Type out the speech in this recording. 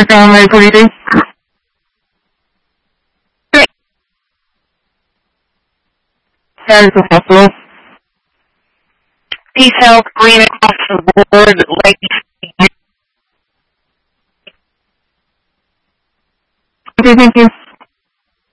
Family, what do you do? That is a hospital. Peace Health, green across the board, ladies. Okay, thank you.